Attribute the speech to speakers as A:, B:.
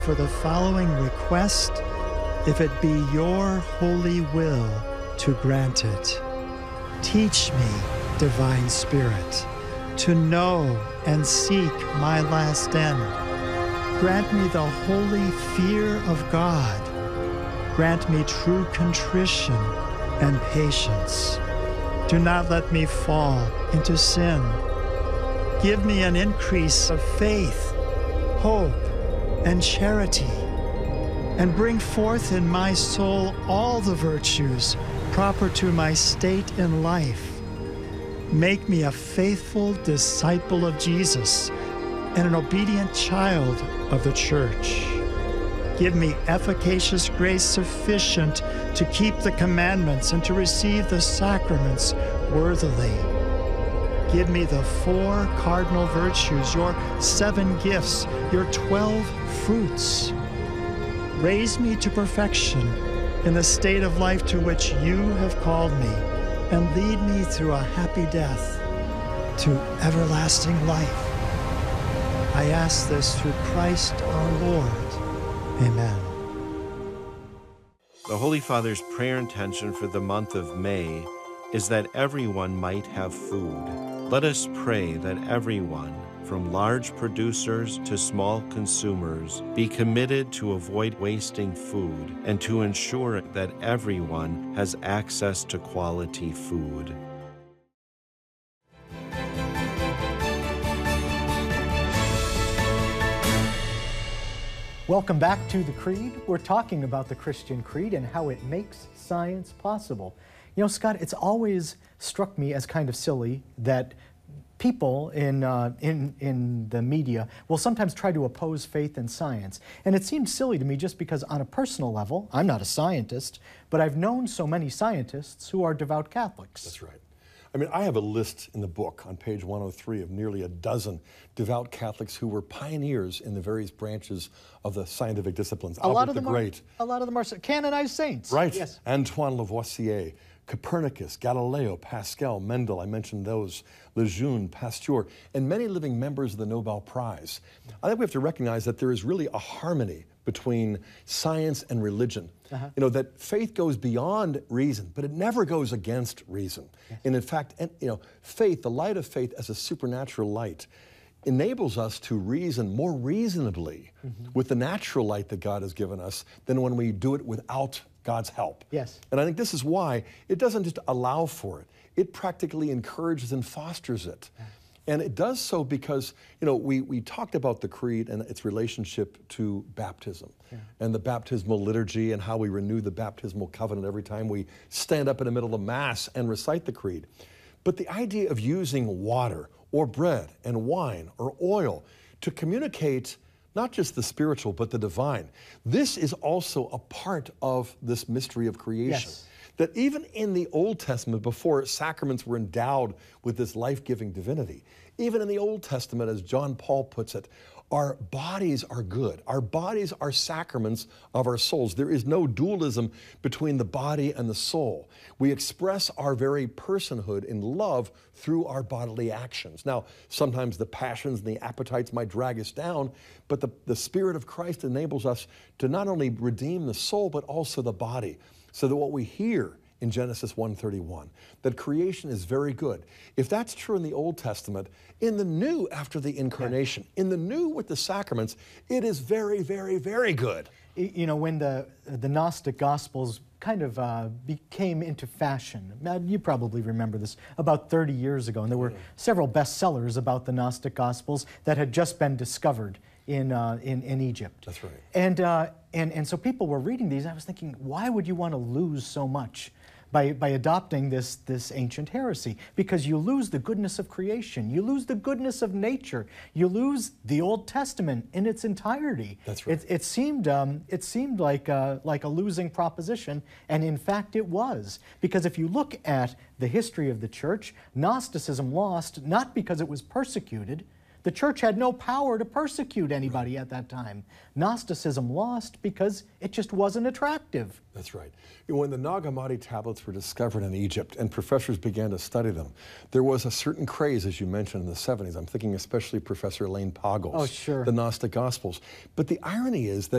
A: for the following request, if it be your holy will to grant it. Teach me, Divine Spirit, to know and seek my last end. Grant me the holy fear of God. Grant me true contrition and patience. Do not let me fall into sin. Give me an increase of faith, hope, and charity, and bring forth in my soul all the virtues proper to my state in life. Make me a faithful disciple of Jesus and an obedient child of the Church. Give me efficacious grace sufficient to keep the commandments and to receive the sacraments worthily. Give me the 4 cardinal virtues, your 7 gifts, your 12 fruits. Raise me to perfection in the state of life to which you have called me, and lead me through a happy death to everlasting life. I ask this through Christ our Lord. Amen.
B: The Holy Father's prayer intention for the month of May is that everyone might have food. Let us pray that everyone, from large producers to small consumers, be committed to avoid wasting food and to ensure that everyone has access to quality food.
C: Welcome back to The Creed. We're talking about the Christian Creed and how it makes science possible. You know, Scott, it's always struck me as kind of silly that people in the media will sometimes try to oppose faith and science. And it seems silly to me just because on a personal level, I'm not a scientist, but I've known so many scientists who are devout Catholics.
D: That's right. I mean, I have a list in the book on page 103 of nearly a dozen devout Catholics who were pioneers in the various branches of the scientific disciplines.
C: A lot of them are canonized saints.
D: Right.
C: Yes.
D: Antoine Lavoisier, Copernicus, Galileo, Pascal, Mendel, I mentioned those, Lejeune, Pasteur, and many living members of the Nobel Prize. I think we have to recognize that there is really a harmony between science and religion. You know, that faith goes beyond reason, but it never goes against reason. Yes. And in fact, you know, faith, the light of faith as a supernatural light, enables us to reason more reasonably with the natural light that God has given us than when we do it without God's help.
C: Yes.
D: And I think this is why it doesn't just allow for it, it practically encourages and fosters it. Yeah. And it does so because, you know, we talked about the Creed and its relationship to baptism and the baptismal liturgy and how we renew the baptismal covenant every time we stand up in the middle of Mass and recite the Creed. But the idea of using water or bread and wine or oil to communicate not just the spiritual but the divine, this is also a part of this mystery of creation.
C: Yes.
D: That even in the Old Testament, before sacraments were endowed with this life-giving divinity, even in the Old Testament, as John Paul puts it, our bodies are good. Our bodies are sacraments of our souls. There is no dualism between the body and the soul. We express our very personhood in love through our bodily actions. Now, sometimes the passions and the appetites might drag us down, but the Spirit of Christ enables us to not only redeem the soul, but also the body. So that what we hear in Genesis 1:31, that creation is very good. If that's true in the Old Testament, in the New after the Incarnation, in the New with the sacraments, it is very, very, very good.
C: You know, when the Gnostic Gospels kind of came into fashion, you probably remember this, about 30 years ago, and there were several bestsellers about the Gnostic Gospels that had just been discovered in Egypt.
D: That's right.
C: And so people were reading these. I was thinking, why would you want to lose so much by adopting this ancient heresy? Because you lose the goodness of creation, you lose the goodness of nature, you lose the Old Testament in its entirety.
D: That's right.
C: It seemed like a losing proposition, and in fact it was. Because if you look at the history of the Church, Gnosticism lost not because it was persecuted. The Church had no power to persecute anybody at that time. Gnosticism lost because it just wasn't attractive.
D: That's right. When the Nag Hammadi tablets were discovered in Egypt and professors began to study them, there was a certain craze, as you mentioned, in the 70s. I'm thinking especially Professor Elaine Pagels,
C: oh, sure.
D: the Gnostic Gospels. But the irony is that